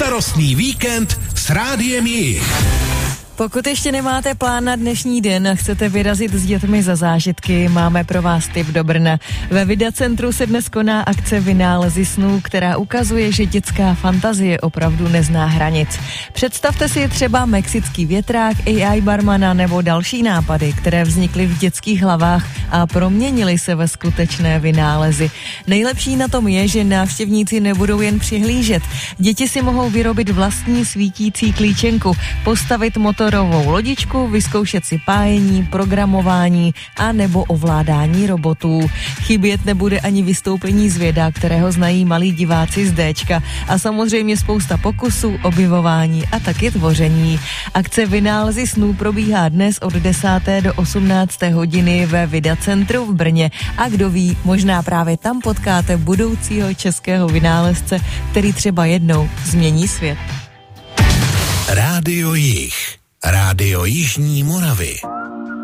Bezstarostný víkend s Rádiem Jich. Pokud ještě nemáte plán na dnešní den a chcete vyrazit s dětmi za zážitky, máme pro vás tip do Brna. Ve Vidacentru se dnes koná akce Vynálezy snů, která ukazuje, že dětská fantazie opravdu nezná hranic. Představte si třeba mexický větrák, AI barmana nebo další nápady, které vznikly v dětských hlavách a proměnily se ve skutečné vynálezy. Nejlepší na tom je, že návštěvníci nebudou jen přihlížet. Děti si mohou vyrobit vlastní svítící klíčenku, postavit motorovou lodičku, vyzkoušet si pájení, programování a nebo ovládání robotů. Chybět nebude ani vystoupení zvěda, kterého znají malí diváci z Déčka, a samozřejmě spousta pokusů, objevování a taky tvoření. Akce Vynálezy snů probíhá dnes od 10. do 18. hodiny ve Vidacentru v Brně a kdo ví, možná právě tam potkáte budoucího českého vynálezce, který třeba jednou změní svět. Rádio Jich. Rádio Jižní Moravy.